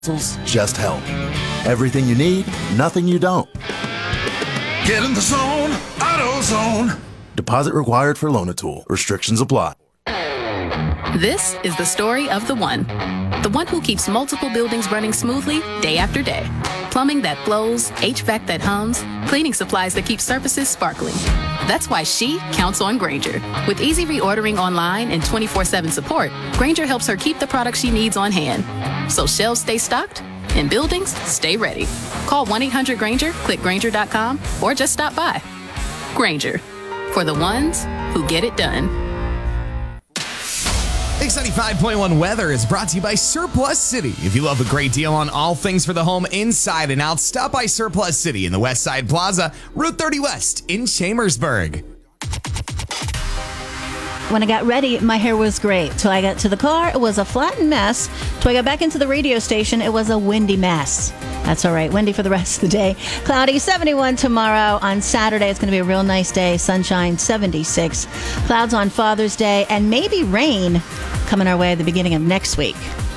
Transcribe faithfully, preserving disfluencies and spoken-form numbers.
just help. Everything you need, nothing you don't. Get in the zone, AutoZone. Deposit required for Loan-A-Tool. Restrictions apply. This is the story of the one. The one who keeps multiple buildings running smoothly day after day. Plumbing that flows, H V A C that hums, cleaning supplies that keep surfaces sparkling. That's why she counts on Grainger. With easy reordering online and twenty-four seven support, Grainger helps her keep the products she needs on hand. So shelves stay stocked and buildings stay ready. Call one eight hundred Grainger, click Grainger dot com, or just stop by. Grainger, for the ones who get it done. X ninety-five point one weather is brought to you by Surplus City. If you love a great deal on all things for the home inside and out, stop by Surplus City in the West Side Plaza, Route thirty West in Chambersburg. When I got ready, my hair was great. Till I got to the car, it was a flattened mess. Till I got back into the radio station, it was a windy mess. That's all right. Windy for the rest of the day. Cloudy, seventy-one tomorrow. On Saturday, it's going to be a real nice day. Sunshine, seventy-six. Clouds on Father's Day, and maybe rain coming our way at the beginning of next week.